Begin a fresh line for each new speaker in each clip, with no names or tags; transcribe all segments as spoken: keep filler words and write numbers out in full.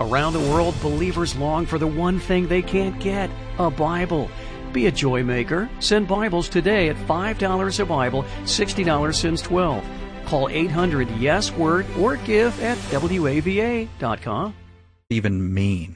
Around the world, believers long for the one thing they can't get, a Bible. Be a joy maker. Send Bibles today at five dollars a Bible, sixty dollars since twelve. Call eight hundred yes word or give at W A V A dot com.
Even mean?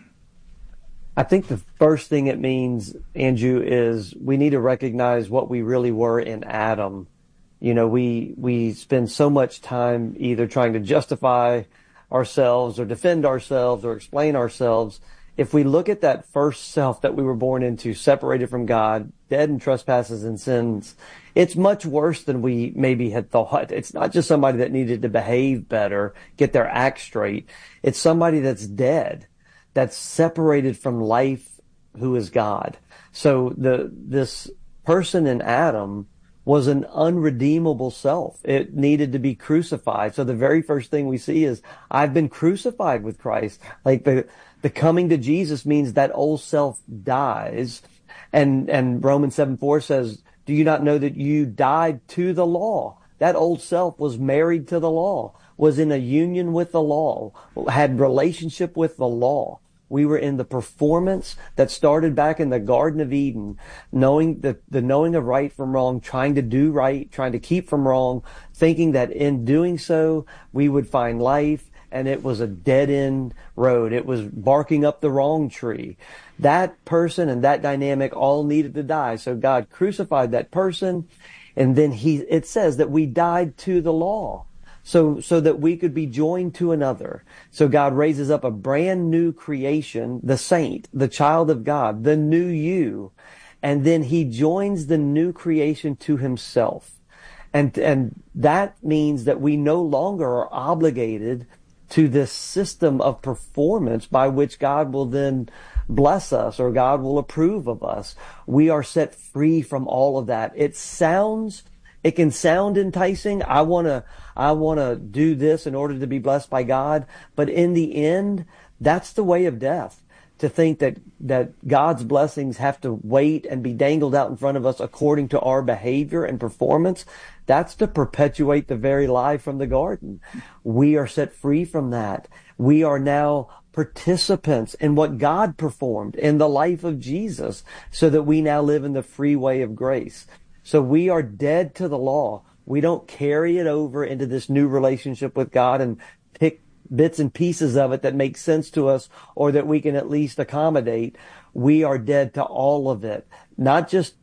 I think the first thing it means, Andrew, is we need to recognize what we really were in Adam. You know, we we spend so much time either trying to justify ourselves or defend ourselves or explain ourselves. If we look at that first self that we were born into, separated from God, dead in trespasses and sins, it's much worse than we maybe had thought. It's not just somebody that needed to behave better, get their act straight. It's somebody that's dead, that's separated from life, who is God. So the this person in Adam was an unredeemable self. It needed to be crucified. So the very first thing we see is, I've been crucified with Christ. Like the the coming to Jesus means that old self dies. And and Romans seven four says, do you not know that you died to the law? That old self was married to the law, was in a union with the law, had relationship with the law. We were in the performance that started back in the Garden of Eden, knowing the, the knowing of right from wrong, trying to do right, trying to keep from wrong, thinking that in doing so, we would find life, and it was a dead-end road. It was barking up the wrong tree. That person and that dynamic all needed to die. So God crucified that person, and then he, it says that we died to the law. So, so that we could be joined to another. So God raises up a brand new creation, the saint, the child of God, the new you. And then he joins the new creation to himself. And, and that means that we no longer are obligated to this system of performance by which God will then bless us or God will approve of us. We are set free from all of that. It sounds It can sound enticing. I want to, I want to do this in order to be blessed by God. But in the end, that's the way of death. To think that, that God's blessings have to wait and be dangled out in front of us according to our behavior and performance. That's to perpetuate the very lie from the garden. We are set free from that. We are now participants in what God performed in the life of Jesus, so that we now live in the free way of grace. So we are dead to the law. We don't carry it over into this new relationship with God and pick bits and pieces of it that make sense to us or that we can at least accommodate. We are dead to all of it. Not just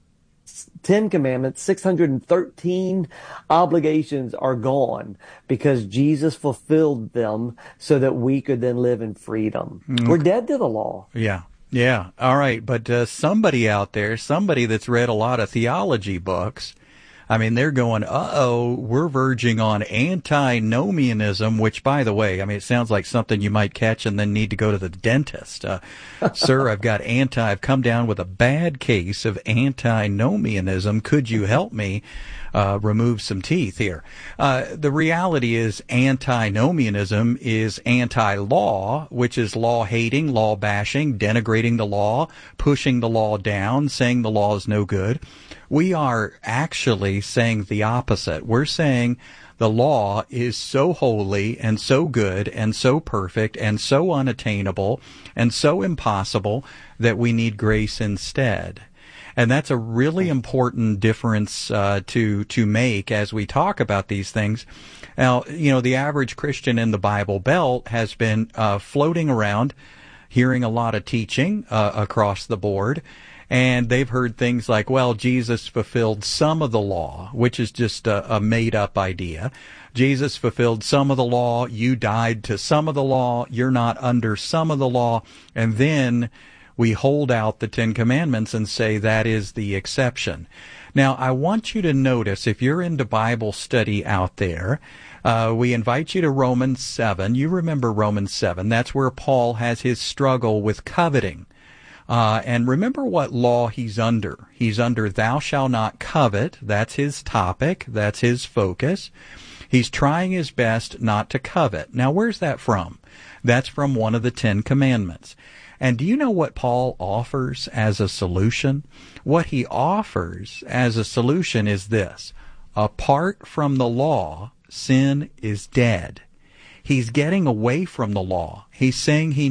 Ten Commandments, six hundred thirteen obligations are gone because Jesus fulfilled them so that we could then live in freedom. Okay. We're dead to the law.
Yeah. Yeah, all right, but uh, somebody out there, somebody that's read a lot of theology books, I mean, they're going, uh-oh, we're verging on antinomianism, which, by the way, I mean, it sounds like something you might catch and then need to go to the dentist. Uh, Sir, I've got anti, I've come down with a bad case of antinomianism. Could you help me uh, remove some teeth here? Uh, the reality is antinomianism is anti-law, which is law-hating, law-bashing, denigrating the law, pushing the law down, saying the law is no good. We are actually saying the opposite. We're saying the law is so holy and so good and so perfect and so unattainable and so impossible that we need grace instead. And that's a really important difference uh, to to make as we talk about these things. Now, you know, the average Christian in the Bible Belt has been uh, floating around, hearing a lot of teaching uh, across the board. And they've heard things like, well, Jesus fulfilled some of the law, which is just a, a made-up idea. Jesus fulfilled some of the law. You died to some of the law. You're not under some of the law. And then we hold out the Ten Commandments and say that is the exception. Now, I want you to notice, if you're into Bible study out there, uh, we invite you to Romans seven. You remember Romans seven. That's where Paul has his struggle with coveting. Uh, and remember what law he's under. He's under thou shalt not covet. That's his topic. That's his focus. He's trying his best not to covet. Now, where's that from? That's from one of the Ten Commandments. And do you know what Paul offers as a solution? What he offers as a solution is this. Apart from the law, sin is dead. He's getting away from the law. He's saying he